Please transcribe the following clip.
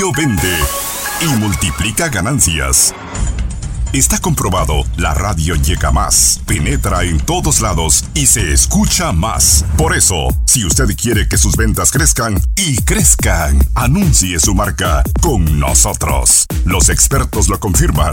radio vende y multiplica ganancias. Está comprobado, la radio llega más, penetra en todos lados y se escucha más. Por eso, si usted quiere que sus ventas crezcan y crezcan, anuncie su marca con nosotros. Los expertos lo confirman.